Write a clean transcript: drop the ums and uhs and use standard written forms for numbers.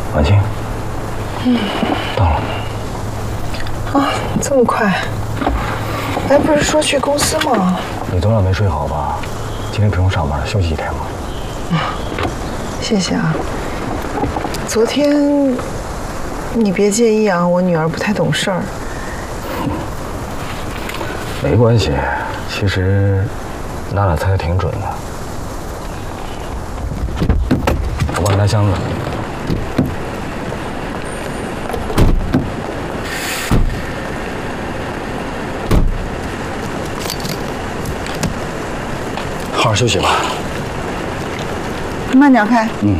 婉清，到了。 啊，这么快？哎，不是说去公司吗？ 你昨晚没睡好吧？今天不用上班，休息一天吧。 谢谢啊。昨天你别介意啊，我女儿不太懂事儿。 没关系，其实娜娜猜的挺准的。我帮你拿箱子。好好休息吧。 慢点开。 嗯。